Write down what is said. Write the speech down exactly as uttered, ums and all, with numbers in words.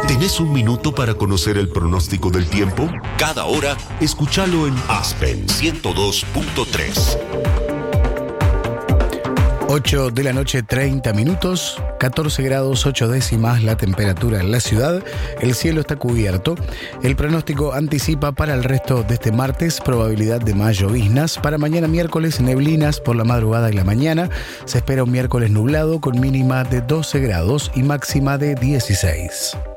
¿Tenés un minuto para conocer el pronóstico del tiempo? Cada hora, escúchalo en Aspen ciento dos punto tres. ocho de la noche, treinta minutos, catorce grados, ocho décimas la temperatura en la ciudad. El cielo está cubierto. El pronóstico anticipa para el resto de este martes probabilidad de más lloviznas. Para mañana miércoles, neblinas por la madrugada y la mañana. Se espera un miércoles nublado con mínima de doce grados y máxima de dieciséis.